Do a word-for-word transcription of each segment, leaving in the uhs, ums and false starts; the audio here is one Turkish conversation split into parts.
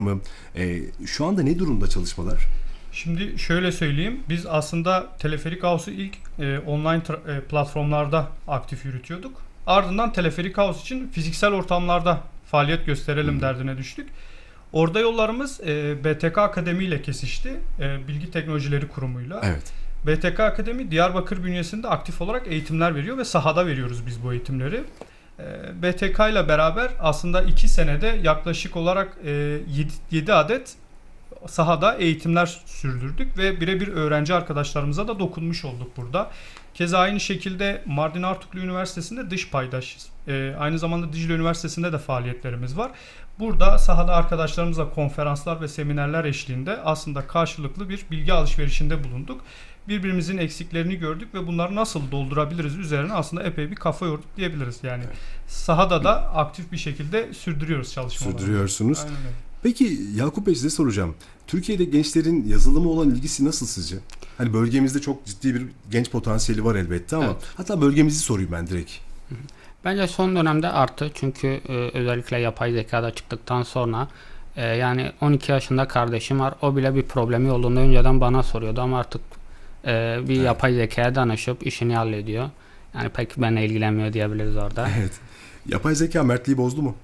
mı? E, şu anda ne durumda çalışmalar? Şimdi şöyle söyleyeyim. Biz aslında Teleferik House'u ilk e, online tra- e, platformlarda aktif yürütüyorduk. Ardından Teleferik House için fiziksel ortamlarda faaliyet gösterelim Hı. derdine düştük. Orada yollarımız e, B T K Akademi ile kesişti. E, Bilgi Teknolojileri Kurumu'yla. Evet. B T K Akademi Diyarbakır bünyesinde aktif olarak eğitimler veriyor ve sahada veriyoruz biz bu eğitimleri. E, B T K ile beraber aslında iki senede yaklaşık olarak e, yedi adet sahada eğitimler sürdürdük ve birebir öğrenci arkadaşlarımıza da dokunmuş olduk burada. Keza aynı şekilde Mardin Artuklu Üniversitesi'nde dış paydaşız. Ee, aynı zamanda Dicle Üniversitesi'nde de faaliyetlerimiz var. Burada sahada arkadaşlarımızla konferanslar ve seminerler eşliğinde aslında karşılıklı bir bilgi alışverişinde bulunduk. Birbirimizin eksiklerini gördük ve bunları nasıl doldurabiliriz üzerine aslında epey bir kafa yorduk diyebiliriz. Yani Evet. sahada da aktif bir şekilde sürdürüyoruz çalışmaları. Sürdürüyorsunuz. Aynen öyle. Peki Yakup Bey, size soracağım. Türkiye'de gençlerin yazılıma olan ilgisi nasıl sizce? Hani bölgemizde çok ciddi bir genç potansiyeli var elbette ama Evet. hatta bölgemizi sorayım ben direkt. Bence son dönemde arttı çünkü e, özellikle yapay zekada çıktıktan sonra e, yani on iki yaşında kardeşim var, o bile bir problemi olduğunda önceden bana soruyordu ama artık e, bir Evet. yapay zekaya danışıp işini hallediyor. Yani pek benimle ilgilenmiyor diyebiliriz orada. Evet. Yapay zeka mertliği bozdu mu?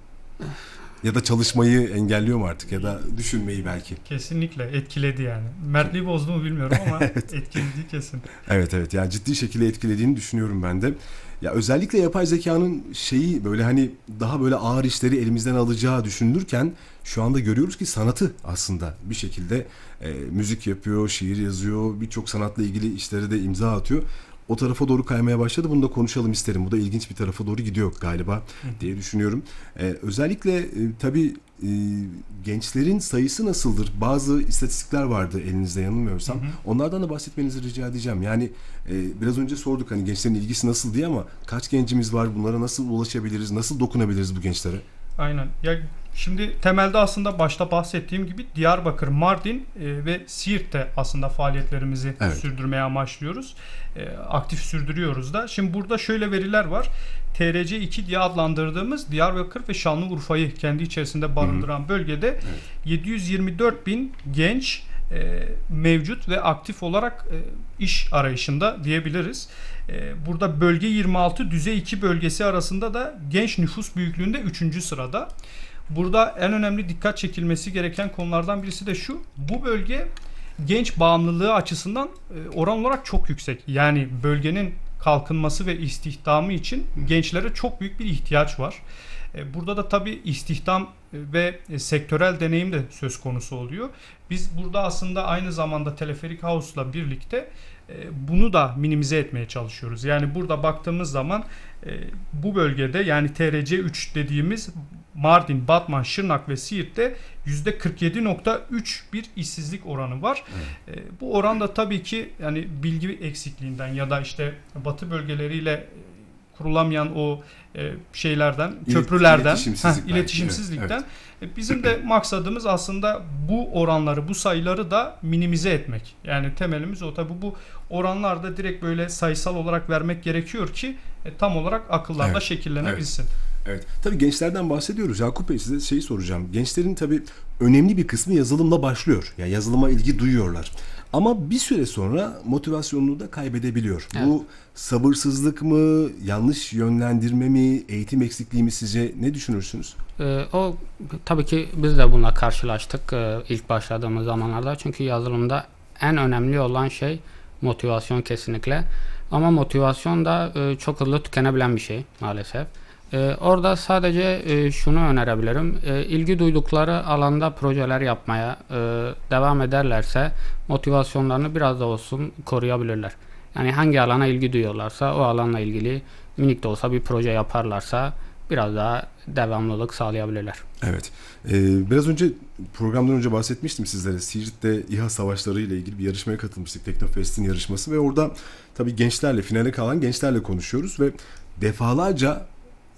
Ya da çalışmayı engelliyor mu artık, ya da düşünmeyi belki? Kesinlikle etkiledi yani. Mertliği bozdu mu bilmiyorum ama etkilediği kesin. Evet evet, yani ciddi şekilde etkilediğini düşünüyorum ben de. Ya özellikle yapay zekanın şeyi böyle hani daha böyle ağır işleri elimizden alacağı düşünülürken şu anda görüyoruz ki sanatı aslında bir şekilde e, müzik yapıyor, şiir yazıyor, birçok sanatla ilgili işlere de imza atıyor. O tarafa doğru kaymaya başladı. Bunu da konuşalım isterim. Bu da ilginç bir tarafa doğru gidiyor galiba diye düşünüyorum. Ee, özellikle e, tabii e, gençlerin sayısı nasıldır? Bazı istatistikler vardı elinizde yanılmıyorsam. Hı hı. Onlardan da bahsetmenizi rica edeceğim. Yani e, biraz önce sorduk hani gençlerin ilgisi nasıl diye, ama kaç gencimiz var? Bunlara nasıl ulaşabiliriz? Nasıl dokunabiliriz bu gençlere? Aynen. Ya şimdi temelde aslında başta bahsettiğim gibi Diyarbakır, Mardin e, ve Siirt'te aslında faaliyetlerimizi Evet. sürdürmeye amaçlıyoruz. E, aktif sürdürüyoruz da. Şimdi burada şöyle veriler var. T R C iki diye adlandırdığımız Diyarbakır ve Şanlıurfa'yı kendi içerisinde barındıran bölgede Evet. yedi yüz yirmi dört bin genç e, mevcut ve aktif olarak e, iş arayışında diyebiliriz. E, burada bölge yirmi altı, düzey iki bölgesi arasında da genç nüfus büyüklüğünde üçüncü sırada. Burada en önemli dikkat çekilmesi gereken konulardan birisi de şu: bu bölge genç bağımlılığı açısından e, oran olarak çok yüksek. Yani bölgenin kalkınması ve istihdamı için gençlere çok büyük bir ihtiyaç var. E, Burada da tabii istihdam e, ve e, sektörel deneyim de söz konusu oluyor. Biz burada aslında aynı zamanda Teleferik House'la birlikte e, bunu da minimize etmeye çalışıyoruz. Yani burada baktığımız zaman e, bu bölgede, yani T R C üç dediğimiz Mardin, Batman, Şırnak ve Siirt'te yüzde kırk yedi nokta üç bir işsizlik oranı var. Evet. E, bu oran da tabii ki yani bilgi eksikliğinden ya da işte batı bölgeleriyle e, kurulamayan o e, şeylerden, İlet- köprülerden, iletişimsizlik heh, belki. iletişimsizlikten. Evet, E, Bizim de maksadımız aslında bu oranları, bu sayıları da minimize etmek. Yani temelimiz o. Tabii bu oranlar da direkt böyle sayısal olarak vermek gerekiyor ki e, tam olarak akıllarda Evet, şekillenebilsin. Evet. Tabii gençlerden bahsediyoruz. Yakup Bey, size şeyi soracağım. Gençlerin tabii önemli bir kısmı yazılımla başlıyor. Yani yazılıma ilgi duyuyorlar. Ama bir süre sonra motivasyonunu da kaybedebiliyor. Evet. Bu sabırsızlık mı, yanlış yönlendirme mi, eğitim eksikliği mi, sizce ne düşünürsünüz? E, o tabii ki biz de bununla karşılaştık e, ilk başladığımız zamanlarda çünkü yazılımda en önemli olan şey motivasyon kesinlikle. Ama motivasyon da e, çok hızlı tükenebilen bir şey maalesef. Ee, orada sadece e, şunu önerebilirim. E, ilgi duydukları alanda projeler yapmaya e, devam ederlerse motivasyonlarını biraz da olsun koruyabilirler. Yani hangi alana ilgi duyuyorlarsa o alanla ilgili minik de olsa bir proje yaparlarsa biraz daha devamlılık sağlayabilirler. Evet. Ee, biraz önce programdan önce bahsetmiştim sizlere. Siirt'te İHA savaşları ile ilgili bir yarışmaya katılmıştık. Teknofest'in yarışması ve orada tabii gençlerle, finale kalan gençlerle konuşuyoruz ve defalarca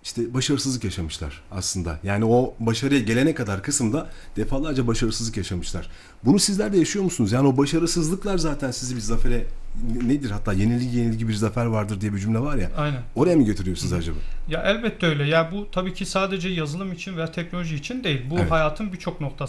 işte başarısızlık yaşamışlar aslında. Yani o başarıya gelene kadar kısımda defalarca başarısızlık yaşamışlar. Bunu sizler de yaşıyor musunuz? Yani o başarısızlıklar zaten sizi bir zafere, nedir, hatta yenilgi yenilgi bir zafer vardır diye bir cümle var ya. Aynen. Oraya mı götürüyor sizi acaba? Ya elbette öyle. Ya bu tabii ki sadece yazılım için veya teknoloji için değil. Bu Evet. hayatın birçok noktasında